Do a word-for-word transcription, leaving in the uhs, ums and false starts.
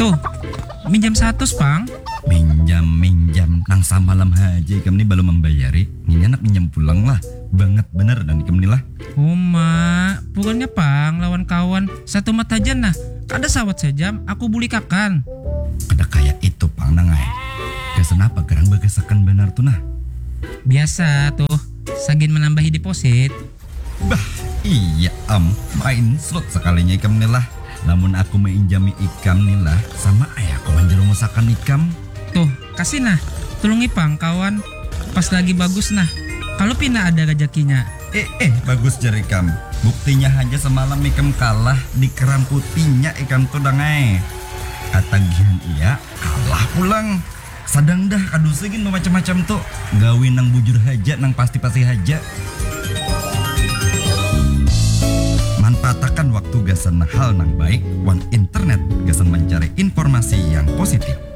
Tuh, minjam satu, Pang. Minjam, minjam. Nang samalam haji ikam ni belum membayari. Ini anak minjam pulang lah. Banget bener dan ikam ni lah. Oh, mak. Bukannya, Pang, lawan kawan. Satu mata aja nah. Ada sawat sejam, aku buli kakan. Ada kayak itu, Pang, nangai. Kesenapa gerang bagasakan benar tuh nah. Biasa tuh, sagin menambahi deposit. Bah, iya am. Main slot sekalinya ikam ni lah. Namun aku menginjami ikam ni lah. Sama ayah aku menjerumusakan ikam. Tuh, kasih nah. Tulungi Pang, kawan. Pas lagi bagus nah. Kalau pina ada rezekinya. Eh, eh, bagus jari ikam. Buktinya aja semalam ikam kalah di keram putihnya ikam tuh dangai. Katagihan iya, kalah pulang. Sadang dah kadu segin macam-macam tuh. Gawin nang bujur haja, nang pasti-pasti haja. Manfaatakan waktu gasan hal nang baik, wan internet gasan mencari informasi yang positif.